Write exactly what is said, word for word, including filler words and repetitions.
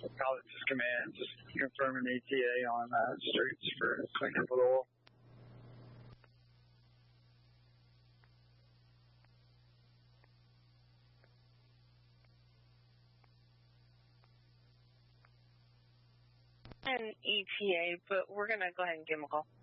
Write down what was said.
Pilot to command, just confirm an E T A on uh, streets for cleanup of oil. An E T A, but we're going to go ahead and give him a call.